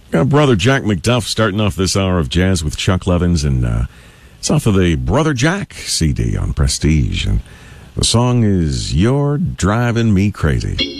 Got Brother Jack McDuff starting off this hour of jazz with Chuck Levins, and it's off of the Brother Jack CD on Prestige, and the song is You're Driving Me Crazy.